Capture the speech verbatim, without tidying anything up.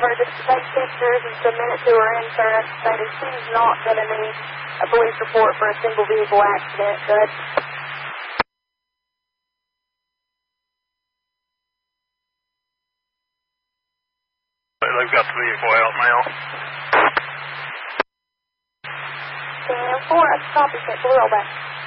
her just to take pictures and submit it to her insurance, stating she's not going to need a police report for a single vehicle accident. Good. They've got the vehicle out now. ten four, that's a copy, set for rollback.